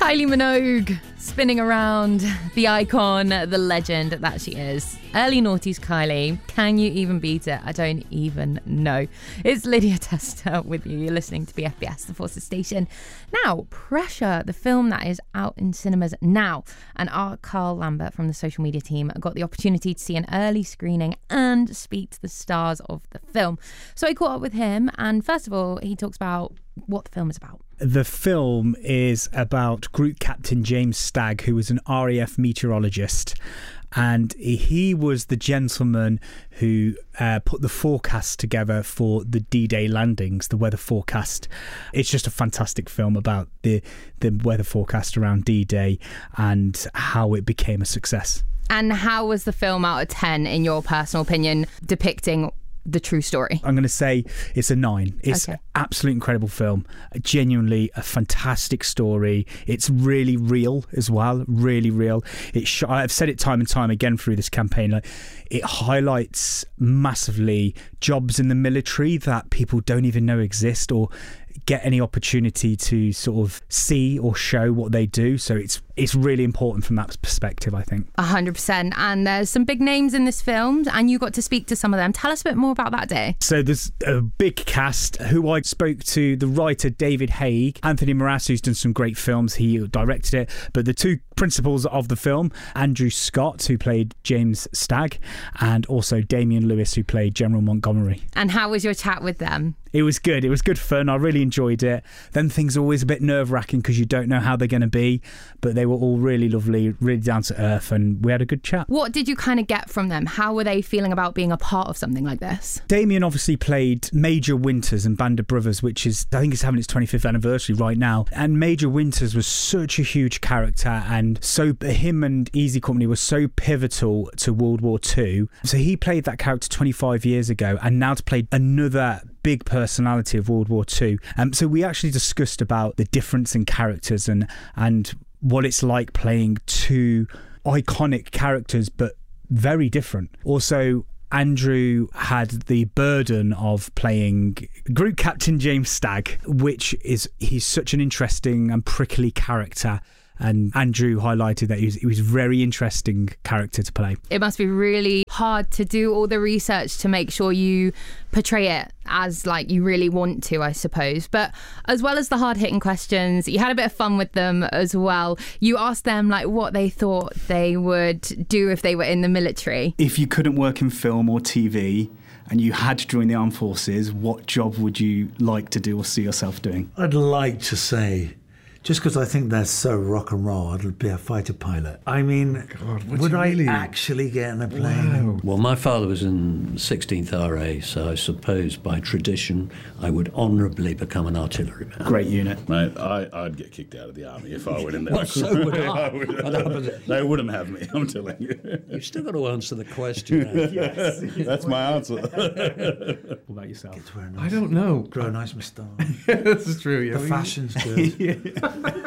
Kylie Minogue spinning around, the icon, the legend that she is. Early noughties Kylie. Can you even beat it? I don't even know. It's Lydia Tester with you. You're listening to BFBS, the Forces Station. Now, Pressure, the film that is out in cinemas now. And our Carl Lambert from the social media team got the opportunity to see an early screening and speak to the stars of the film. So I caught up with him, and first of all, he talks about what the film is about. The film is about Group Captain James Stagg, who was an RAF meteorologist. And he was the gentleman who put the forecast together for the D-Day landings, the weather forecast. It's just a fantastic film about the weather forecast around D-Day and how it became a success. And how was the film out of 10, in your personal opinion, depicting the true story? I'm going to say it's a 9. It's an absolutely incredible film. Genuinely a fantastic story. It's really real as well. Really real. I've said it time and time again through this campaign. Like, it highlights massively jobs in the military that people don't even know exist or get any opportunity to sort of see or show what they do. So it's really important from that perspective, I think. 100%. And there's some big names in this film, and you got to speak to some of them. Tell us a bit more about that day. So there's a big cast who I spoke to, the writer David Haig, Anthony Moras, who's done some great films. He directed it. But the two principals of the film, Andrew Scott, who played James Stagg, and also Damian Lewis, who played General Montgomery. And how was your chat with them? It was good. It was good fun. I really enjoyed it. Then things are always a bit nerve-wracking because you don't know how they're going to be, but they were all really lovely, really down to earth, and we had a good chat. What did you kind of get from them? How were they feeling about being a part of something like this? Damien obviously played Major Winters in Band of Brothers, which is, I think it's having its 25th anniversary right now. And Major Winters was such a huge character, and so him and Easy Company were so pivotal to World War II. So he played that character 25 years ago, and now to play another big personality of World War II. So we actually discussed about the difference in characters and what it's like playing two iconic characters but very different. Also, Andrew had the burden of playing Group Captain James Stagg, he's such an interesting and prickly character. And Andrew highlighted that he was a very interesting character to play. It must be really hard to do all the research to make sure you portray it as like you really want to, I suppose. But as well as the hard-hitting questions, you had a bit of fun with them as well. You asked them like what they thought they would do if they were in the military. If you couldn't work in film or TV and you had to join the armed forces, what job would you like to do or see yourself doing? I'd like to say, just because I think that's so rock and roll, I'd be a fighter pilot. I mean, would I actually get in a plane? Wow. Well, my father was in 16th RA, so I suppose by tradition I would honourably become an artilleryman. Great unit. Mate, I'd get kicked out of the army if I went in there. Well, so would I. They wouldn't have me, I'm telling you. You've still got to answer the question. Yes, that's my answer. What about yourself? I don't know. Grow a nice moustache. This is true, yeah. The fashion's good.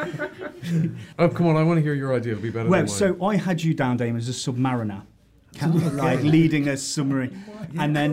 Oh, come on, I want to hear your idea. It'll be better than mine. So I had you down, Damon, as a submariner. Like leading a submarine. And then...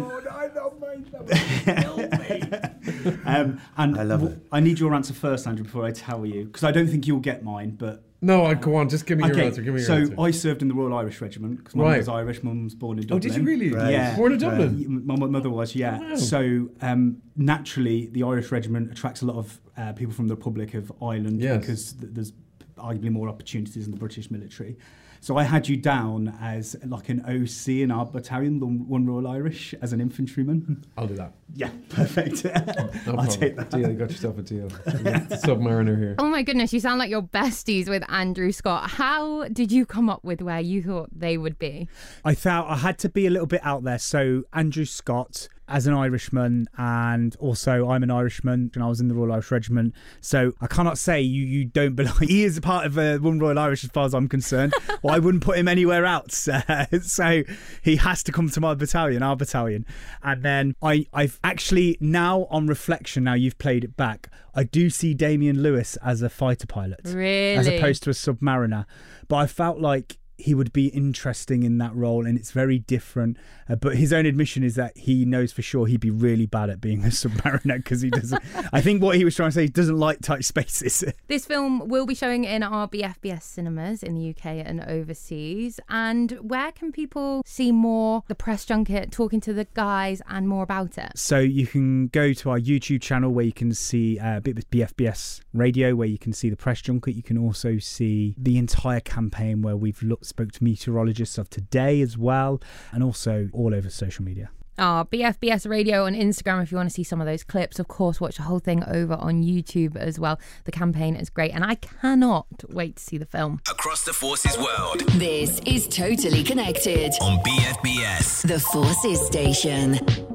and I love it. I need your answer first, Andrew, before I tell you, because I don't think you'll get mine, but... No, go on, just give me your answer. So I served in the Royal Irish Regiment, because my mum was Irish, mum was born in Dublin. Oh, did you really? Right. Yeah. Born in Dublin? My mother was, yeah. Oh, wow. So naturally, the Irish Regiment attracts a lot of people from the Republic of Ireland because there's arguably more opportunities in the British military. So I had you down as like an OC in our battalion, the 1 Royal Irish, as an infantryman. I'll do that. Yeah, perfect. I'll take that. Deal, you got yourself a deal. Submariner here. Oh my goodness, you sound like you're besties with Andrew Scott. How did you come up with where you thought they would be? I felt I had to be a little bit out there. So Andrew Scott, as an Irishman, and also I'm an Irishman and I was in the Royal Irish Regiment, so I cannot say you don't belong. He is a part of 1 Royal Irish as far as I'm concerned. Well, I wouldn't put him anywhere else, so he has to come to my battalion, our battalion. And then I've actually, now on reflection, now you've played it back, I do see Damian Lewis as a fighter pilot, really, as opposed to a submariner. But I felt like he would be interesting in that role, and it's very different. But his own admission is that he knows for sure he'd be really bad at being a submariner because he doesn't. I think what he was trying to say, he doesn't like tight spaces. This film will be showing in our BFBS cinemas in the UK and overseas. And where can people see more the press junket, talking to the guys, and more about it? So you can go to our YouTube channel where you can see a bit with BFBS Radio, where you can see the press junket. You can also see the entire campaign where we've spoke to meteorologists of today as well, and also all over social media. BFBS Radio on Instagram if you want to see some of those clips. Of course, watch the whole thing over on YouTube as well. The campaign is great, and I cannot wait to see the film. Across the Forces world. This is Totally Connected on BFBS, the Forces Station.